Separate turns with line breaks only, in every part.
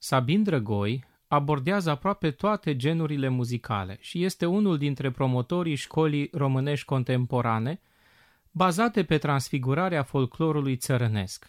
Sabin Drăgoi abordează aproape toate genurile muzicale și este unul dintre promotorii școlii românești contemporane, bazate pe transfigurarea folclorului țărănesc.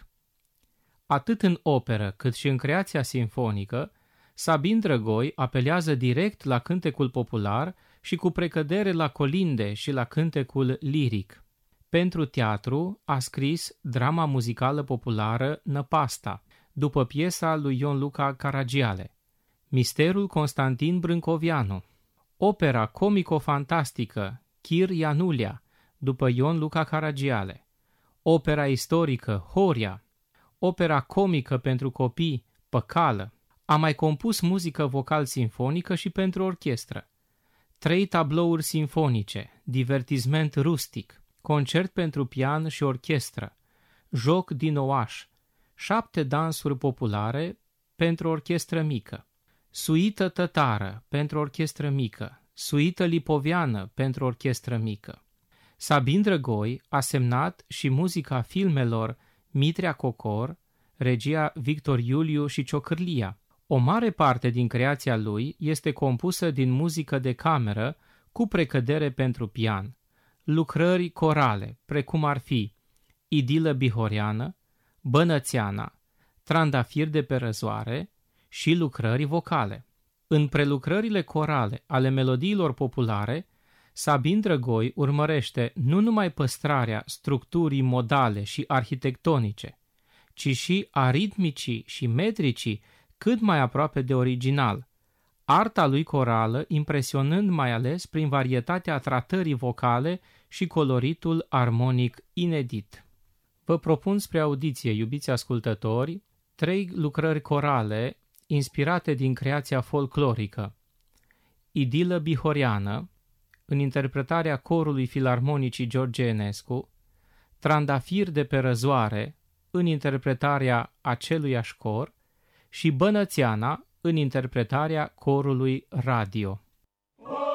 Atât în operă cât și în creația simfonică, Sabin Drăgoi apelează direct la cântecul popular și cu precădere la colinde și la cântecul liric. Pentru teatru a scris drama muzicală populară Năpasta, după piesa lui Ion Luca Caragiale, Misterul Constantin Brâncovianu, opera comico-fantastică Chir Ianulia, după Ion Luca Caragiale, opera istorică Horia, opera comică pentru copii Păcală. A mai compus muzică vocal-sinfonică și pentru orchestră. 3 tablouri sinfonice, divertisment rustic, concert pentru pian și orchestră, joc din oaș, 7 dansuri populare pentru orchestră mică, suită tătară pentru orchestră mică, suită lipoviană pentru orchestră mică. Sabin Drăgoi a semnat și muzica filmelor Mitrea Cocor, regia Victor Iuliu și Ciocârlia. O mare parte din creația lui este compusă din muzică de cameră cu precădere pentru pian, lucrări corale, precum ar fi Idilă Bihoriană, Bănățeana, Trandafir de pe răzoare și lucrări vocale. În prelucrările corale ale melodiilor populare, Sabin Drăgoi urmărește nu numai păstrarea structurii modale și arhitectonice, ci și a ritmicii și metricii cât mai aproape de original, arta lui corală impresionând mai ales prin varietatea tratării vocale și coloritul armonic inedit. Vă propun spre audiție, iubiți ascultători, 3 lucrări corale inspirate din creația folclorică. Idilă Bihoriană, în interpretarea corului filarmonicii George Enescu, Trandafir de pe răzoare, în interpretarea aceluiași cor, și Bănățeana în interpretarea corului radio.